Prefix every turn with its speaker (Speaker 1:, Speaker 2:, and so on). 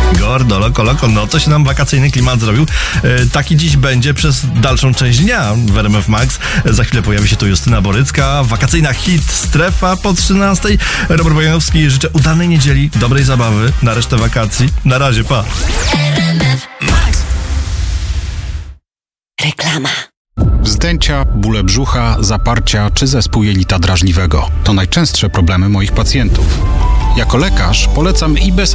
Speaker 1: Gordo, loko, no to się nam wakacyjny klimat zrobił. Taki dziś będzie przez dalszą część dnia w RMF Max. Za chwilę pojawi się tu Justyna Borycka. Wakacyjna hit Strefa po 13. Robert Bojanowski, życzę udanej niedzieli, dobrej zabawy na resztę wakacji. Na razie, pa.
Speaker 2: RMF Max. Reklama.
Speaker 3: Wzdęcia, bóle brzucha, zaparcia czy zespół jelita drażliwego to najczęstsze problemy moich pacjentów. Jako lekarz polecam i bez